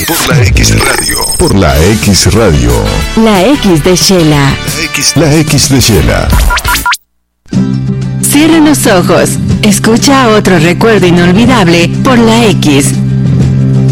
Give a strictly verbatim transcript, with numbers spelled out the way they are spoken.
Por la X Radio. Por la X Radio. La X de Shela. La X. La X de Shela. Cierra los ojos. Escucha otro recuerdo inolvidable por la X.